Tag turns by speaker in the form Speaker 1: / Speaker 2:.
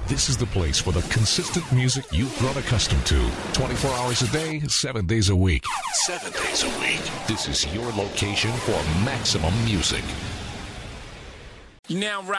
Speaker 1: This is the place for the consistent music you've grown accustomed to. 24 hours a day, 7 days a week. 7 days a week. This is your location for maximum music.
Speaker 2: You now rock